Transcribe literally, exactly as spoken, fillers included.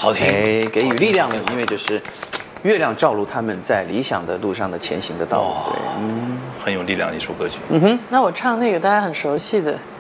好听， 哎，给予力量的音乐就是月亮照路他们在理想的路上的前行的道路。对，嗯， 很有力量的一首歌曲。 嗯哼， 那我唱那个大家很熟悉的